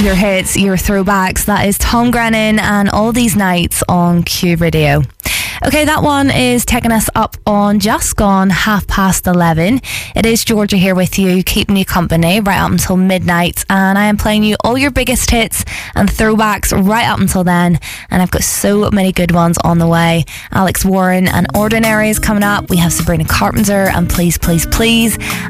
your hits, your throwbacks. That is Tom Grennan and All These Nights on Q Radio. Okay, that one is taking us up on just gone 11:30. It is Georgia here with you, keeping you company right up until midnight, and I am playing you all your biggest hits and throwbacks right up until then, and I've got so many good ones on the way. Alex Warren and Ordinary is coming up. We have Sabrina Carpenter and Please Please Please,